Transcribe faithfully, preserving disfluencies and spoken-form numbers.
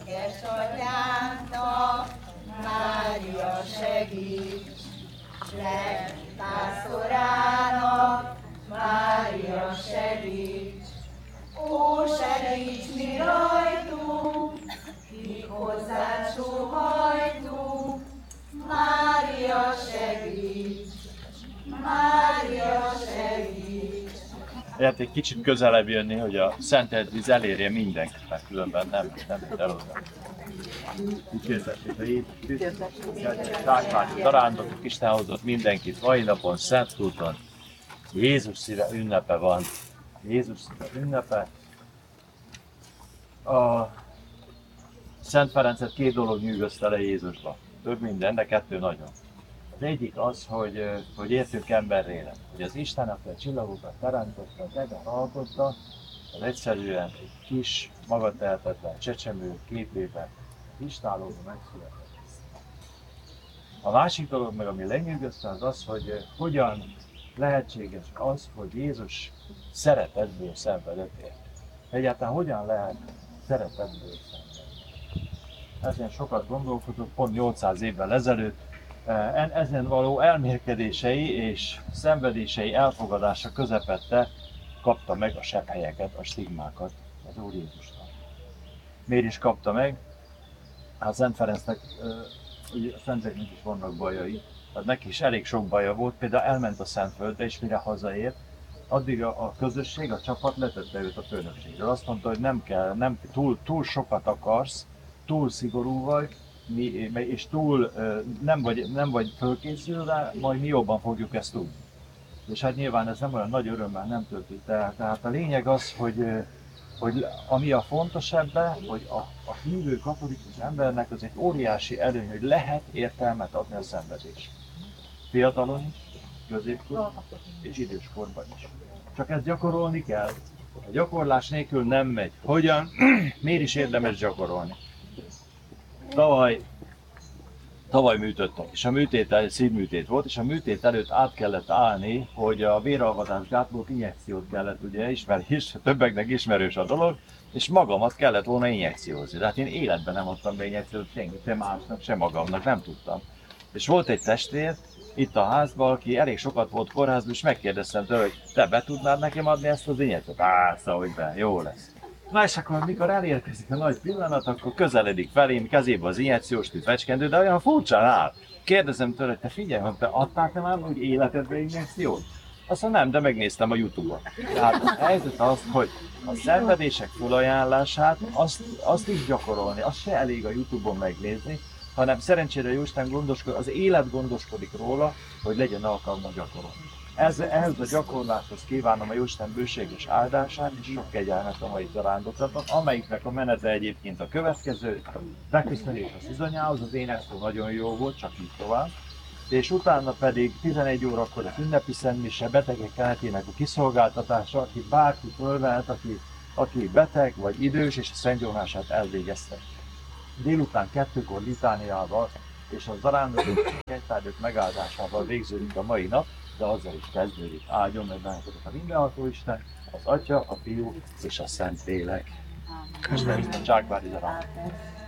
Édesatyánknak, Mária segíts, legpásztorának, Mária segíts, ó, segíts mi rajtunk, kik hozzád sóhajtunk, Mária segíts, Mária segíts. Lehet egy kicsit közelebb jönni, hogy a szentelt víz elérje mindenkit, mert különben nem, nem tud elhozni. Dicsértessék a Jézus Krisztus, Sákmáti zarándotok, Isten hozott mindenkit mai napon, Szent úton. Jézus szíve ünnepe van. Jézus szíve ünnepe. A Szent Ferencet két dolog nyűgözte le Jézusba. Több minden, de kettő nagyon. Az egyik az, hogy, hogy értünk emberré lett. Hogy az Isten, aki a csillagokat teremtette, az egen alkotta, az egyszerűen egy kis, magatehetetlen csecsemő képében istálóban megszületett. A másik dolog meg, ami lenyűgözte, az az, hogy hogyan lehetséges az, hogy Jézus szeretetből szenvedett ért. Egyáltalán hogyan lehet szeretetből szenvedni? Ezen sokat gondolkodok, pont nyolcszáz évvel ezelőtt, ezen való elmélkedései és szenvedései elfogadása közepette kapta meg a sebhelyeket, a stigmákat az Úr Jézusnak. Miért is kapta meg? Hát Szent Ferencnek, ugye a Szenteknek is vannak bajai, hát neki is elég sok baja volt, például elment a Szentföldre, és mire hazaért, addig a, a közösség, a csapat letette őt a főnökségről. Azt mondta, hogy nem kell, nem, túl, túl sokat akarsz, túl szigorú vagy, mi, és túl nem vagy, nem vagy fölkészülve, majd mi jobban fogjuk ezt tudni. És hát nyilván ez nem olyan nagy örömmel nem történt el. Tehát a lényeg az, hogy, hogy ami a fontos ebben, hogy a, a hívő katolikus embernek az egy óriási előny, hogy lehet értelmet adni a szenvedés. Fiatalon is, középkorban és időskorban is. Csak ezt gyakorolni kell. A gyakorlás nélkül nem megy. Hogyan? Miért is érdemes gyakorolni? Tavaly, tavaly műtöttek, és a műtét egy szívműtét volt, és a műtét előtt át kellett állni, hogy a véralvatás gátlók injekciót kellett, ugye ismerős, többeknek ismerős a dolog, és magamat kellett volna injekciózni. De hát én életben nem adtam be injekciót senki, se másnak, se magamnak, nem tudtam. És volt egy testvér itt a házban, aki elég sokat volt kórházban, és megkérdeztem tőle, hogy te be tudnád nekem adni ezt az injekciót? Persze, hogy be, jó lesz. Na és akkor, mikor elérkezik a nagy pillanat, akkor közeledik felém, kezébe az injekciós fecskendő, de olyan furcsán áll. Kérdezem tőle, hogy te figyelj, hogy te adtál te már úgy életedbe injekciót? Azt mondja, nem, de megnéztem a Youtube-on. Tehát a helyzet az, hogy a szenvedések felajánlását, azt, azt is gyakorolni, az se elég a Youtube-on megnézni, hanem szerencsére Jóisten gondoskodik, az élet gondoskodik róla, hogy legyen alkalma gyakorolni. Ez, ehhez a gyakorláshoz kívánom a Jóisten bőséges áldását és sok kegyelmet a mai zarándoklatban, amelyiknek a menete egyébként a következő, beköszönés a szizonyához, az énekszó nagyon jó volt, csak így tovább, és utána pedig tizenegy órakor az ünnepi szentmise, betegek kenetének a kiszolgáltatása, aki bárki fölvelt, aki, aki beteg vagy idős, és a szentgyónását elvégezte. Délután kettőkor litániával és a zarándokok egytárgyak megáldásával végződik a mai nap, de azzal is kezdődik. Áldjon meg benneteket a mindenható Isten, az Atya, a Fiú és a Szentlélek. Köszönöm a Csákvári zarándokot.